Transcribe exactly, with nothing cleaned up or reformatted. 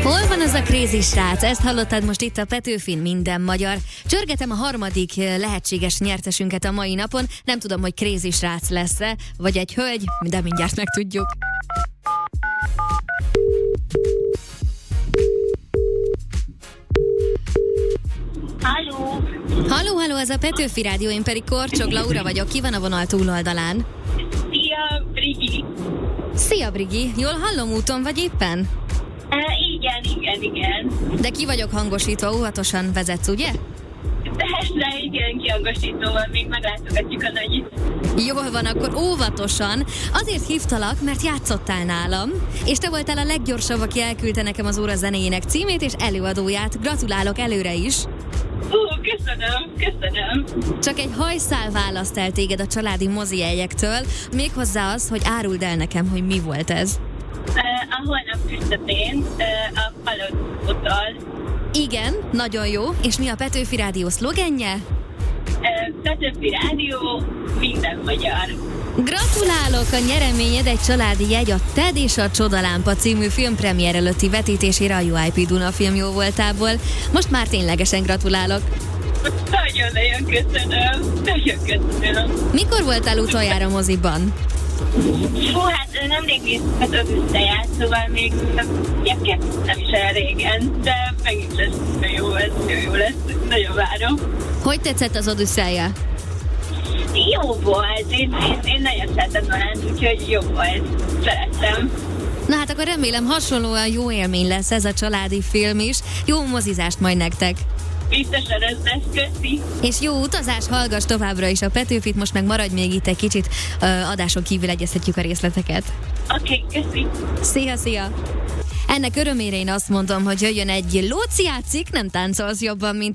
Hol van az a crazy srác? Ezt hallottad most itt a Petőfin Minden Magyar. Csörgetem a harmadik lehetséges nyertesünket a mai napon. Nem tudom, hogy crazy srác lesz-e, vagy egy hölgy, de mindjárt megtudjuk. Halló! Halló, halló, ez a Petőfi Rádió, én pedig Korcsog Laura vagyok. Ki van a vonal túloldalán? Szia, Brigi! Szia, Brigi! Jól hallom, úton vagy éppen? Uh, igen, igen, igen. De ki vagyok hangosítva, óvatosan vezetsz, ugye? Persze, igen, kihangosítóval még meglátogatjuk a nagyit. Jól van, akkor óvatosan. Azért hívtalak, mert játszottál nálam, és te voltál a leggyorsabb, aki elküldte nekem az óra zenéjének címét és előadóját. Gratulálok előre is! Ó, köszönöm, köszönöm. Csak egy hajszál választ el téged a családi mozijegyektől, méghozzá az, hogy áruld el nekem, hogy mi volt ez. Uh, a holnap közepén uh, a Palottal. Igen, nagyon jó. És mi a Petőfi Rádió szlogenje? Uh, Petőfi Rádió, minden magyar. Gratulálok! A nyereményed egy családi jegy a Ted és a Csodalámpa című filmpremiér előtti vetítésére a u i pé Duna Film Jóvoltából. Most már ténylegesen gratulálok! Nagyon-nagyon köszönöm, nagyon köszönöm. Mikor voltál utoljára moziban? Hú, hát nemrég néztem az összeját, szóval még nem, nem is olyan régen, de megint lesz, jó lesz, jó, jó lesz, nagyon várom. Hogy tetszett az Odüsszeja? Jó volt, én, én, én nagyon szeretem Nolant, úgyhogy jó volt, szerettem. Na hát akkor remélem hasonlóan jó élmény lesz ez a családi film is. Jó mozizást majd nektek! Biztosan ez lesz, köszi! És jó utazás, hallgass továbbra is a Petőfit, most meg maradj még itt egy kicsit, uh, adáson kívül egyeztetjük a részleteket. Oké, okay, köszi! Szia, szia! Ennek örömére én azt mondom, hogy jöjjön egy Lóci játszik, nem táncolsz jobban, mint